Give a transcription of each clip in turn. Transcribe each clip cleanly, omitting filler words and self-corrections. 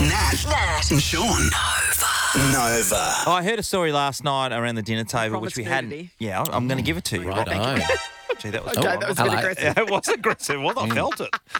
Nat and Sean. Nova. Oh, I heard a story last night around the dinner table, which we hadn't. nudity. Yeah, I'm going to give it to you. Right. Thank you. Gee, that was Okay, good. that was a bit hello. aggressive. Yeah, it was aggressive. Well, I felt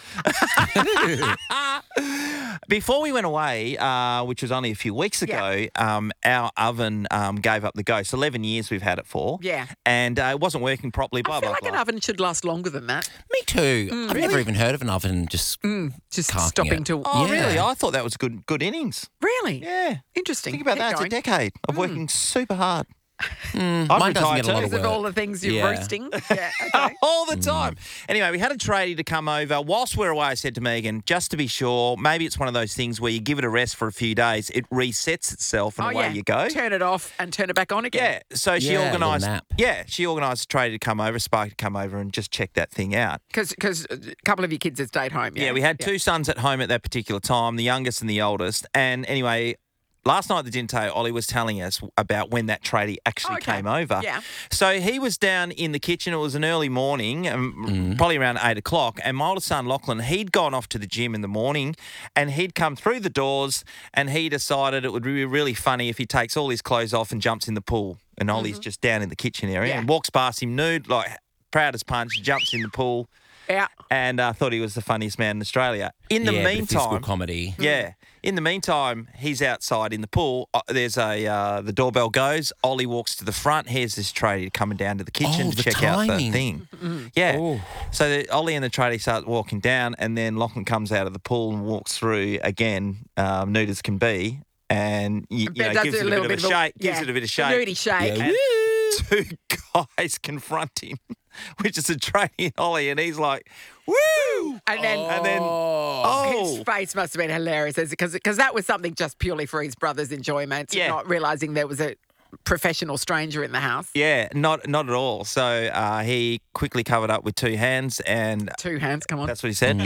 it. Before we went away, which was only a few weeks ago, our oven gave up the ghost. 11 years we've had it for. Yeah. And it wasn't working properly, blah, I feel blah, like blah. an oven should last longer than that. Me too. I've never even heard of an oven just Just Carking stopping it. to... Oh, Yeah. really? I thought that was good innings. Really? Yeah. Interesting. Think about Keep that. going. It's a decade of working super hard. I'm mine doesn't retired get a lot too. of Because of work. all the things you're Yeah. roasting. Yeah, okay. All the time. Anyway, we had a tradie to come over. Whilst we're away, I said to Megan, just to be sure, maybe it's one of those things where you give it a rest for a few days, it resets itself and away you go. Turn it off and turn it back on again. Yeah, so she Yeah, a little organised. nap. Yeah, she organised a tradie to come over, Sparky to come over and just check that thing out. Because a couple of your kids had stayed home. Yeah, we had two sons at home at that particular time, the youngest and the oldest. And anyway, last night at the dinner table, Ollie was telling us about when that tradie actually came over. Yeah. So he was down in the kitchen. It was an early morning, probably around 8 o'clock. And my oldest son, Lachlan, he'd gone off to the gym in the morning and he'd come through the doors and he decided it would be really funny if he takes all his clothes off and jumps in the pool. And Ollie's just down in the kitchen area and walks past him nude, like proud as punch, jumps in the pool. Yeah. And thought he was the funniest man in Australia. In the bit of physical meantime, comedy. yeah. In the meantime, he's outside in the pool. There's the doorbell goes. Ollie walks to the front. Here's this tradie coming down to the kitchen Oh, to the check out the timing. thing. Yeah. Oh. So Ollie and the tradie start walking down, and then Lachlan comes out of the pool and walks through again, nude as can be, and you know, does gives it a bit of a shake. Gives it a bit of shake. Nudie shake. Yeah. Two guys confront him, which is a tradie and Ollie, and he's like, "Woo!" And then his face must have been hilarious because that was something just purely for his brother's enjoyment, not realising there was a professional stranger in the house. Yeah, not at all. So he quickly covered up with two hands, and 2 hands, come on. that's what he said.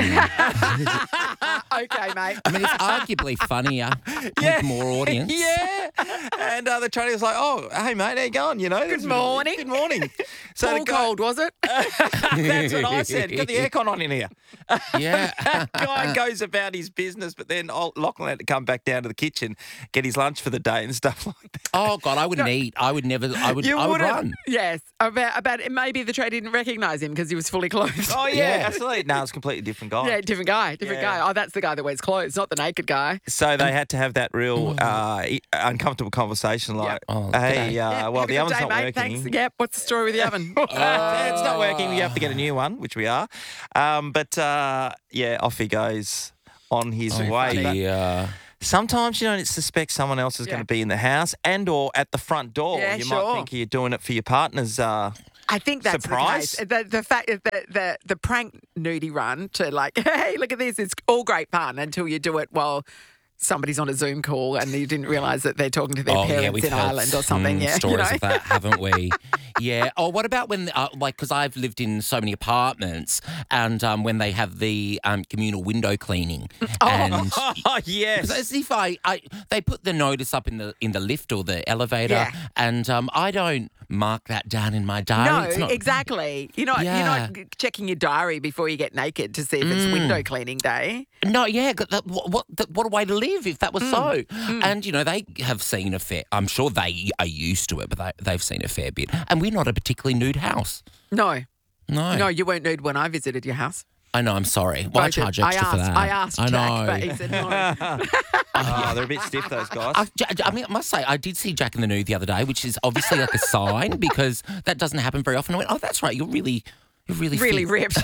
Okay, mate. I mean, it's arguably funnier with more audience. Yeah. And the tradie was like, "Oh, hey mate, how you going? You know, Good morning. Good morning." So All the guy, cold, was it? that's what I said. Got the aircon on in here. Yeah. Guy goes about his business, but then Lachlan had to come back down to the kitchen, get his lunch for the day and stuff like that. Oh God, I wouldn't eat. I would never. I would run. Yes. About maybe the trade didn't recognise him because he was fully clothed. Oh Yeah. yeah, absolutely. No, it's a completely different guy. Yeah, different guy. Yeah. Oh, that's the guy that wears clothes, not the naked guy. So they had to have that real uncomfortable conversation like, Oh, hey, g'day. well, Have a the good oven's day, not mate. working. Thanks. Yep. What's the story with the oven? It's not working. You have to get a new one, which we are. But off he goes on his way. But Yeah. sometimes you don't suspect someone else is going to be in the house and or at the front door. Yeah, you sure. might think you're doing it for your partner's. I think that's Surprise? the case. The fact that the prank nudie run to like, hey, look at this, it's all great fun until you do it while somebody's on a Zoom call and you didn't realise that they're talking to their parents we've in heard Ireland or something. Yeah, stories of that, haven't we? Yeah. Oh, what about when, because I've lived in so many apartments, and when they have the communal window cleaning, and Oh yes. it's as if they put the notice up in the lift or the elevator, and I don't mark that down in my diary. No, It's not, exactly. You're not checking your diary before you get naked to see if it's window cleaning day. No, yeah, what a way to live if that was so. And, you know, they have seen a fair, I'm sure they are used to it, but they've seen a fair bit. And we're not a particularly nude house. No, No. you weren't nude when I visited your house. I know, I'm sorry. Well, I charge extra for that. I asked Jack, know. but he said no. Oh, they're a bit stiff, those guys. I mean, I must say, I did see Jack in the nude the other day, which is obviously like a sign because that doesn't happen very often. I went, oh, that's right, you're really Really fit. ripped.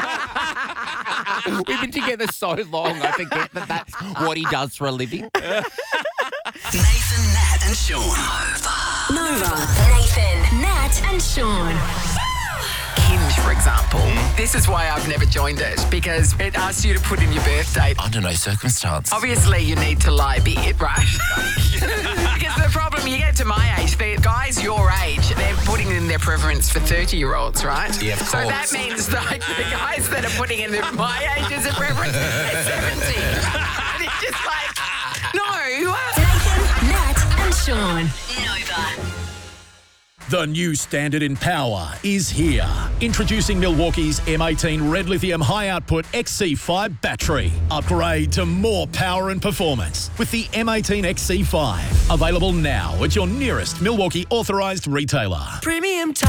We've been together so long, I forget that that's what he does for a living. Nathan, Nat and Sean. Nova. Nathan, Nat and Sean. Hinge, for example. This is why I've never joined it, because it asks you to put in your birth date. Under no circumstance. Obviously, you need to lie bit, right? Because the problem, you get to my age, the guys your age, they're putting in their preference for 30-year-olds, right? Yeah, of So course. that means like the guys that are putting in my age as a preference, they're 70. And it's just like, no. Nathan, Nat and Sean. Nova. The new standard in power is here. Introducing Milwaukee's M18 Red Lithium High Output XC5 battery. Upgrade to more power and performance with the M18 XC5. Available now at your nearest Milwaukee authorised retailer. Premium